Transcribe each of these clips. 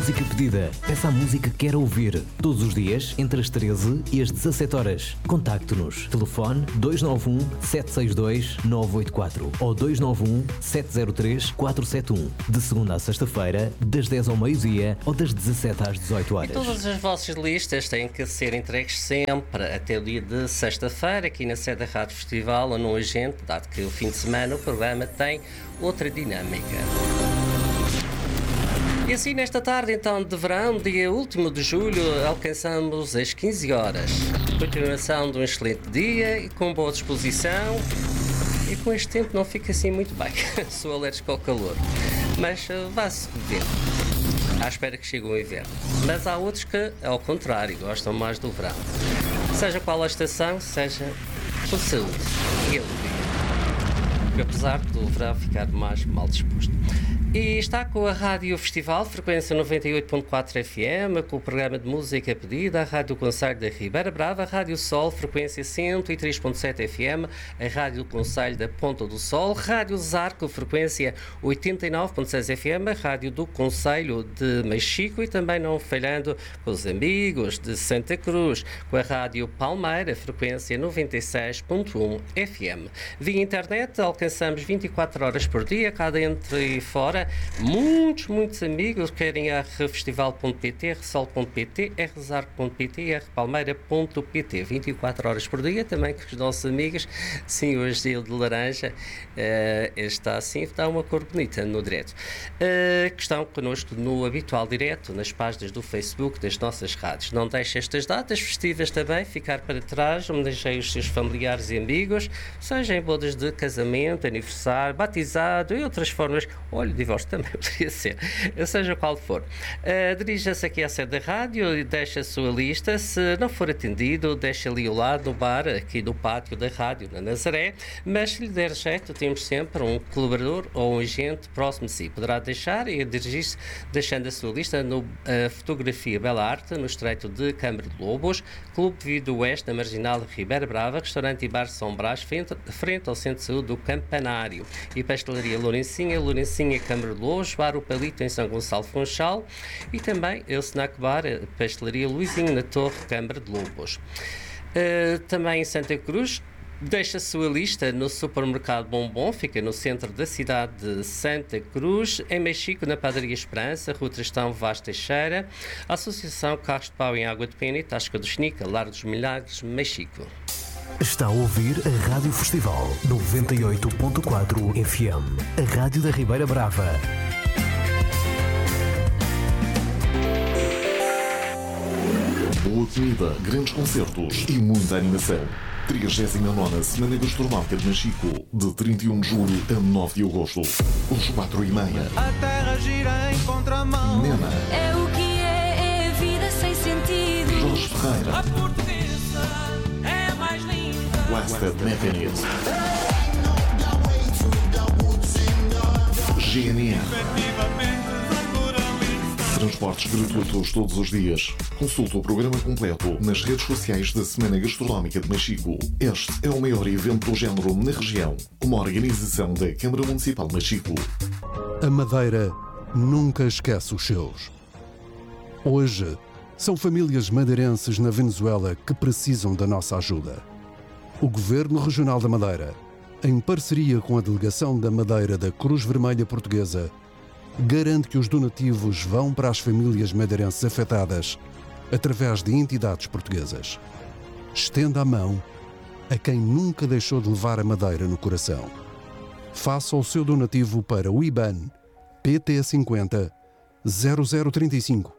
música pedida. Peça a música que quer ouvir. Todos os dias, entre as 13 e as 17 horas. Contacte-nos. Telefone 291 762 984 ou 291 703 471. De segunda a sexta-feira, das 10 ao meio-dia ou das 17 às 18 horas. E todas as vossas listas têm que ser entregues sempre até o dia de sexta-feira, aqui na sede da Rádio Festival ou no agente, dado que o fim de semana o programa tem outra dinâmica. E assim, nesta tarde, então, de verão, dia último de julho, alcançamos as 15 horas. Continuação de um excelente dia e com boa disposição. E com este tempo não fica assim muito bem. Sou alérgico ao calor. Mas vá-se vendo. À espera que chegue o inverno. Mas há outros que, ao contrário, gostam mais do verão. Seja qual a estação, seja com saúde e alegria. Porque apesar do verão ficar mais mal disposto. E está com a Rádio Festival, frequência 98.4 FM, com o programa de música pedida, a Rádio Conselho da Ribeira Brava, a Rádio Sol, frequência 103.7 FM, a Rádio Conselho da Ponta do Sol, Rádio Zarco, frequência 89.6 FM, a Rádio do Conselho de Mexico e também não falhando com os amigos de Santa Cruz, com a Rádio Palmeira, frequência 96.1 FM. Via internet alcançamos 24 horas por dia, cá dentro e fora. Muitos amigos querem a rfestival.pt, rsol.pt, rzarco.pt e rpalmeira.pt. 24 horas por dia, também com os nossos amigos. Sim, hoje dia de laranja está assim, está uma cor bonita no direto. Que estão connosco no habitual direto, nas páginas do Facebook das nossas rádios. Não deixe estas datas festivas também ficar para trás, homenageie os seus familiares e amigos, seja em bodas de casamento, aniversário, batizado e outras formas. Olha, divórcio também poderia ser, seja qual for. Dirija-se aqui à sede da rádio e deixa a sua lista. Se não for atendido, deixa ali ao lado, no bar, aqui do pátio da rádio, na Nazaré. Mas se lhe der jeito, temos sempre um colaborador ou um agente próximo de si. Poderá deixar e dirigir-se deixando a sua lista no Fotografia Bela Arte, no Estreito de Câmara de Lobos, Clube de Vida Oeste, na Marginal de Ribeira Brava, Restaurante e Bar São Brás, frente ao Centro de Saúde do Campanário, e Pastelaria Lourencinha Câmara de Lobos, Bar O Palito em São Gonçalo Funchal e também o Snack Bar, Pastelaria Luizinho na Torre, Câmara de Lobos. Também em Santa Cruz, deixa a sua lista no Supermercado Bombom, fica no centro da cidade de Santa Cruz, em Mexico, na Padaria Esperança, Rua Tristão Vaz Teixeira, Associação Carros de Pau em Água de Pena e Tasca do Xnica, Lar dos Milagres, Mexico. Está a ouvir a Rádio Festival 98.4 FM, a Rádio da Ribeira Brava. Boa comida, grandes concertos e muita animação. 39ª Semana Gastronómica de Mexico, de 31 de julho a 9 de agosto, às 4h30. A terra gira em contramão. Nena. É o que é a vida sem sentido. Jorge Ferreira. A portuguesa é mais linda. Wasted Mechanism. GNR. Transportes gratuitos todos os dias. Consulte o programa completo nas redes sociais da Semana Gastronómica de Mexico. Este é o maior evento do género na região. Uma organização da Câmara Municipal de Mexico. A Madeira nunca esquece os seus. Hoje, são famílias madeirenses na Venezuela que precisam da nossa ajuda. O Governo Regional da Madeira, em parceria com a Delegação da Madeira da Cruz Vermelha Portuguesa, garante que os donativos vão para as famílias madeirenses afetadas através de entidades portuguesas. Estenda a mão a quem nunca deixou de levar a Madeira no coração. Faça o seu donativo para o IBAN PT50 0035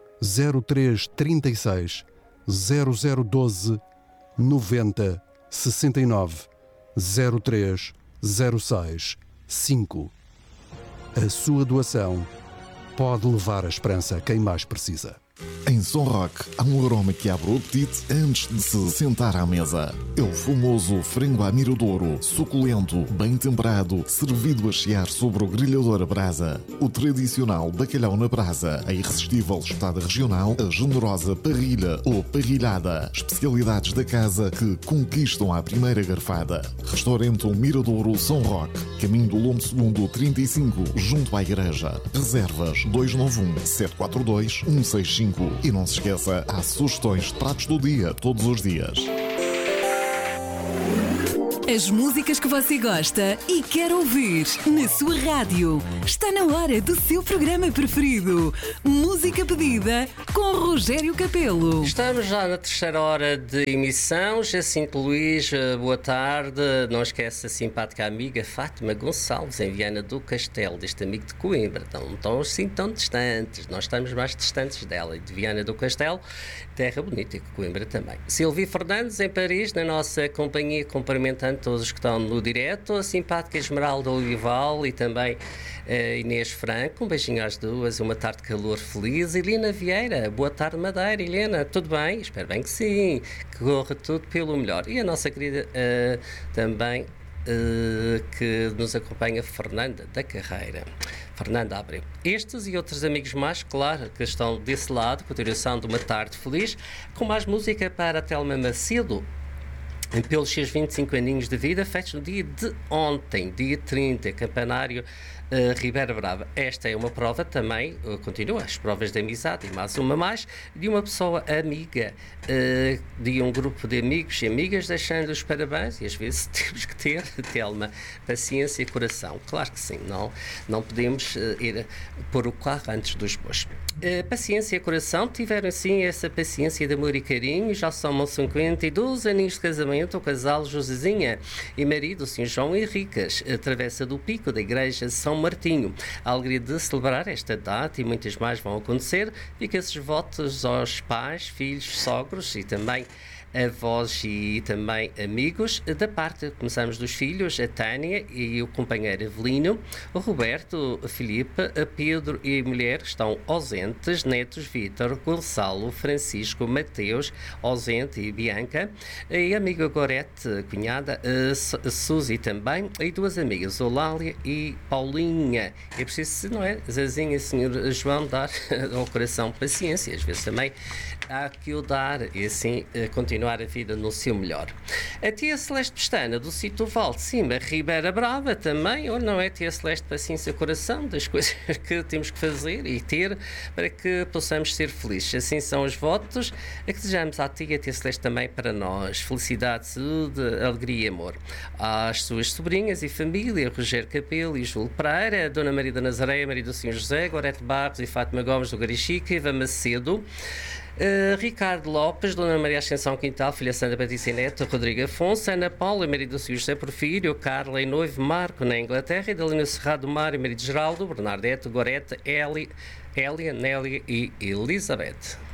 0336 0012 90 69 03 06 5. A sua doação pode levar a esperança a quem mais precisa. Em Em São Roque, há um aroma que abre o apetite antes de se sentar à mesa. É o famoso frango à miradouro, suculento, bem temperado, servido a chiar sobre o grelhador a brasa. O tradicional bacalhau na brasa, a irresistível espetada regional, a generosa parrilha ou parrilhada. Especialidades da casa que conquistam à primeira garfada. Restaurante O Miradouro São Roque, caminho do Lombo II 35, junto à igreja. Reservas 291-742-165. E não se esqueça, há sugestões de pratos do dia todos os dias. As músicas que você gosta e quer ouvir na sua rádio. Está na hora do seu programa preferido. Música pedida com Rogério Capelo. Estamos já na terceira hora de emissão. Jacinto Luís, boa tarde. Não esquece a simpática amiga Fátima Gonçalves, em Viana do Castelo, deste amigo de Coimbra. Não estão assim tão distantes. Nós estamos mais distantes dela e de Viana do Castelo, terra bonita, e Coimbra também. Silvia Fernandes, em Paris, na nossa companhia, cumprimentando todos os que estão no direto, a simpática Esmeralda Olival e também Inês Franco, um beijinho às duas, uma tarde de calor feliz. Helena Vieira, boa tarde Madeira. Helena, tudo bem? Espero bem que sim, que corra tudo pelo melhor. E a nossa querida também que nos acompanha, Fernanda da Carreira. Fernanda Abreu. Estes e outros amigos mais, claro, que estão desse lado, continuação de uma tarde feliz, com mais música para a Telma Macedo, pelos seus 25 aninhos de vida, feitos no dia de ontem, dia 30, Campanário Ribeira Brava. Esta é uma prova também, continua as provas de amizade, e mais uma mais, de uma pessoa amiga, de um grupo de amigos e amigas, deixando os parabéns, e às vezes temos que ter, Telma, paciência e coração. Claro que sim, não podemos ir pôr o carro antes dos bois. Paciência e coração, tiveram sim essa paciência de amor e carinho, já somam 52 aninhos de casamento, o casal Josezinha e marido, o Sr. João Henriques, Travessa do Pico, da Igreja de São Martinho. A alegria de celebrar esta data e muitas mais vão acontecer. Fica esses votos aos pais, filhos, sogros e também avós e também amigos. Da parte, começamos dos filhos, a Tânia e o companheiro Avelino, o Roberto, a Filipe, a Pedro e a mulher estão ausentes, netos Vítor, Gonçalo, Francisco, Mateus, ausente, e Bianca, e a amiga Gorete, cunhada, a Suzy também, e duas amigas, Olália e Paulinha. É preciso, não é, Zezinha, senhor João, dar ao coração paciência, às vezes também há que o dar e assim continuar a vida no seu melhor. A tia Celeste Pestana, do sítio Val de Cima, Ribeira Brava, também, ou não é, tia Celeste, paciência, coração, das coisas que temos que fazer e ter para que possamos ser felizes. Assim são os votos a que desejamos à tia Celeste também para nós. Felicidade, saúde, alegria e amor. Às suas sobrinhas e família, Rogério Capelo e Júlio Pereira, Dona Maria da Nazaré, Maria do Senhor José, Gorete Barros e Fátima Gomes do Garichica, Eva Macedo, Ricardo Lopes, Dona Maria Ascensão Quintal, filha Sandra Patrícia Neto, Rodrigo Afonso, Ana Paula, marido do Sr. José Porfírio, Carla e noivo Marco na Inglaterra, Idalina Serrado Mário, marido Geraldo, Bernardete, Gorete, Hélia, Nélia e Elizabeth.